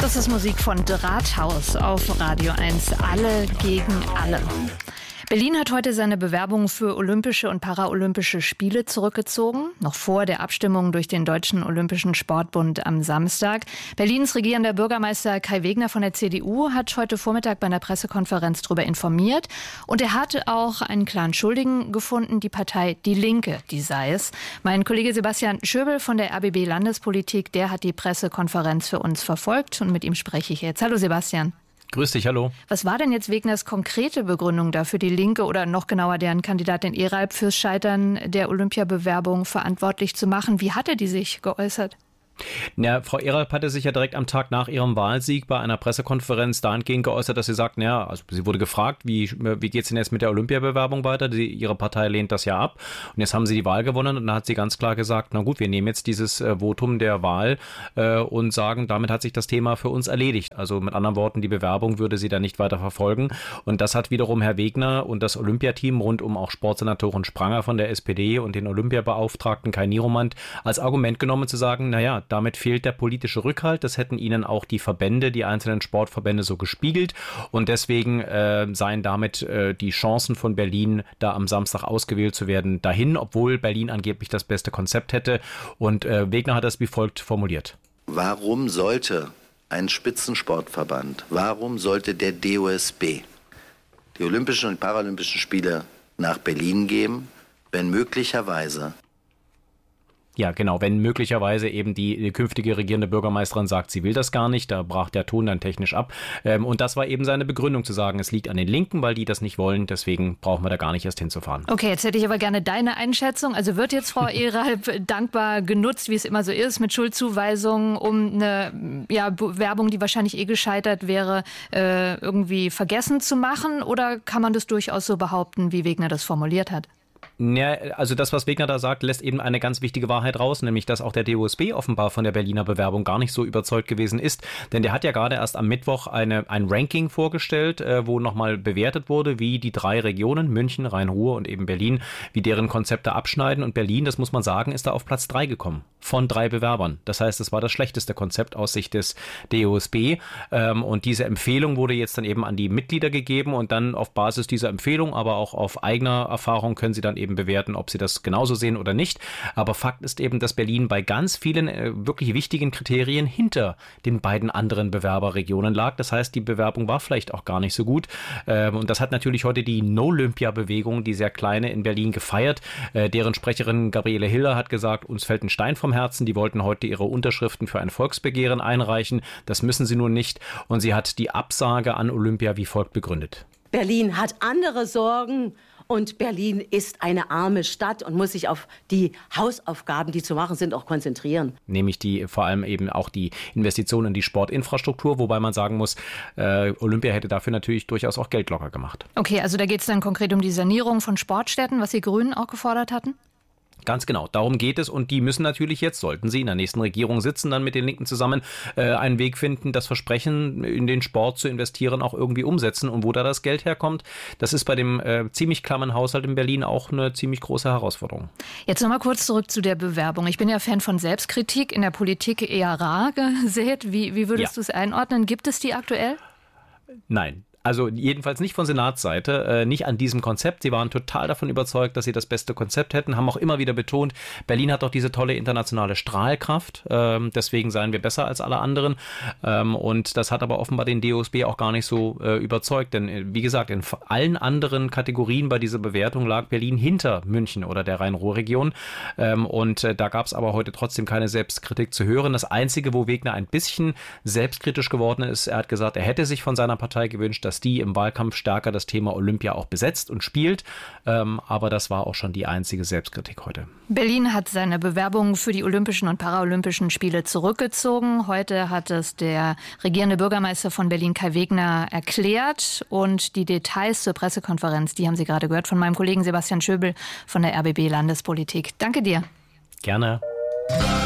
Das ist Musik von Drahthaus auf Radio 1. Alle gegen alle. Berlin hat heute seine Bewerbung für Olympische und Paralympische Spiele zurückgezogen, noch vor der Abstimmung durch den Deutschen Olympischen Sportbund am Samstag. Berlins regierender Bürgermeister Kai Wegner von der CDU hat heute Vormittag bei einer Pressekonferenz darüber informiert. Und er hatte auch einen klaren Schuldigen gefunden, die Partei Die Linke, die sei es. Mein Kollege Sebastian Schöbel von der RBB Landespolitik, der hat die Pressekonferenz für uns verfolgt und mit ihm spreche ich jetzt. Hallo Sebastian. Grüß dich, hallo. Was war denn jetzt Wegners konkrete Begründung dafür, die Linke oder noch genauer deren Kandidatin Eralb fürs Scheitern der Olympiabewerbung verantwortlich zu machen? Wie hatte die sich geäußert? Ja, Frau Eralb hatte sich ja direkt am Tag nach ihrem Wahlsieg bei einer Pressekonferenz dahingehend geäußert, dass sie sagt, also sie wurde gefragt, wie geht's denn jetzt mit der Olympiabewerbung weiter? Ihre Partei lehnt das ja ab. Und jetzt haben sie die Wahl gewonnen und dann hat sie ganz klar gesagt, na gut, wir nehmen jetzt dieses Votum der Wahl und sagen, damit hat sich das Thema für uns erledigt. Also mit anderen Worten, die Bewerbung würde sie dann nicht weiter verfolgen. Und das hat wiederum Herr Wegner und das Olympiateam rund um auch Sportsenatorin Spranger von der SPD und den Olympiabeauftragten Kai Nieromant als Argument genommen zu sagen, damit fehlt der politische Rückhalt. Das hätten ihnen auch die Verbände, die einzelnen Sportverbände so gespiegelt. Und deswegen seien damit die Chancen von Berlin, da am Samstag ausgewählt zu werden, dahin, obwohl Berlin angeblich das beste Konzept hätte. Und Wegner hat das wie folgt formuliert. Warum sollte ein Spitzensportverband, warum sollte der DOSB die Olympischen und Paralympischen Spiele nach Berlin geben, wenn möglicherweise... Ja, genau, wenn möglicherweise eben die künftige regierende Bürgermeisterin sagt, sie will das gar nicht, da brach der Ton dann technisch ab. Und das war eben seine Begründung zu sagen, es liegt an den Linken, weil die das nicht wollen, deswegen brauchen wir da gar nicht erst hinzufahren. Okay, jetzt hätte ich aber gerne deine Einschätzung. Also wird jetzt Frau Eralb dankbar genutzt, wie es immer so ist, mit Schuldzuweisungen, um eine Bewerbung, die wahrscheinlich gescheitert wäre, irgendwie vergessen zu machen? Oder kann man das durchaus so behaupten, wie Wegner das formuliert hat? Ja, also das, was Wegner da sagt, lässt eben eine ganz wichtige Wahrheit raus, nämlich, dass auch der DOSB offenbar von der Berliner Bewerbung gar nicht so überzeugt gewesen ist. Denn der hat ja gerade erst am Mittwoch ein Ranking vorgestellt, wo nochmal bewertet wurde, wie die 3 Regionen, München, Rhein-Ruhr und eben Berlin, wie deren Konzepte abschneiden. Und Berlin, das muss man sagen, ist da auf Platz 3 gekommen von 3 Bewerbern. Das heißt, es war das schlechteste Konzept aus Sicht des DOSB. Und diese Empfehlung wurde jetzt dann eben an die Mitglieder gegeben und dann auf Basis dieser Empfehlung, aber auch auf eigener Erfahrung können sie dann eben bewerten, ob sie das genauso sehen oder nicht. Aber Fakt ist eben, dass Berlin bei ganz vielen wirklich wichtigen Kriterien hinter den beiden anderen Bewerberregionen lag. Das heißt, die Bewerbung war vielleicht auch gar nicht so gut. Und das hat natürlich heute die No-Olympia-Bewegung, die sehr kleine in Berlin, gefeiert. Deren Sprecherin Gabriele Hiller hat gesagt, uns fällt ein Stein vom Herzen. Die wollten heute ihre Unterschriften für ein Volksbegehren einreichen. Das müssen sie nun nicht. Und sie hat die Absage an Olympia wie folgt begründet. Berlin hat andere Sorgen. Und Berlin ist eine arme Stadt und muss sich auf die Hausaufgaben, die zu machen sind, auch konzentrieren. Nämlich vor allem eben auch die Investitionen in die Sportinfrastruktur, wobei man sagen muss, Olympia hätte dafür natürlich durchaus auch Geld locker gemacht. Okay, also da geht es dann konkret um die Sanierung von Sportstätten, was die Grünen auch gefordert hatten? Ganz genau, darum geht es und die müssen natürlich jetzt, sollten sie in der nächsten Regierung sitzen, dann mit den Linken zusammen einen Weg finden, das Versprechen in den Sport zu investieren, auch irgendwie umsetzen. Und wo da das Geld herkommt, das ist bei dem ziemlich klammen Haushalt in Berlin auch eine ziemlich große Herausforderung. Jetzt nochmal kurz zurück zu der Bewerbung. Ich bin ja Fan von Selbstkritik, in der Politik eher rar gesät. Wie würdest du es einordnen? Gibt es die aktuell? Nein. Also jedenfalls nicht von Senatsseite, nicht an diesem Konzept. Sie waren total davon überzeugt, dass sie das beste Konzept hätten, haben auch immer wieder betont, Berlin hat doch diese tolle internationale Strahlkraft, deswegen seien wir besser als alle anderen. Und das hat aber offenbar den DOSB auch gar nicht so überzeugt, denn wie gesagt, in allen anderen Kategorien bei dieser Bewertung lag Berlin hinter München oder der Rhein-Ruhr-Region. Und da gab es aber heute trotzdem keine Selbstkritik zu hören. Das Einzige, wo Wegner ein bisschen selbstkritisch geworden ist, er hat gesagt, er hätte sich von seiner Partei gewünscht, dass die im Wahlkampf stärker das Thema Olympia auch besetzt und spielt. Aber das war auch schon die einzige Selbstkritik heute. Berlin hat seine Bewerbung für die Olympischen und Paralympischen Spiele zurückgezogen. Heute hat es der regierende Bürgermeister von Berlin, Kai Wegner, erklärt. Und die Details zur Pressekonferenz, die haben Sie gerade gehört von meinem Kollegen Sebastian Schöbel von der RBB Landespolitik. Danke dir. Gerne.